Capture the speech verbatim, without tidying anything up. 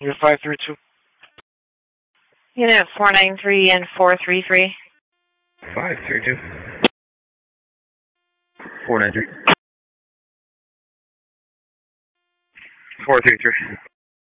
You're five three two. Unit four nine three and four three three. five three two. four nine three. four three three.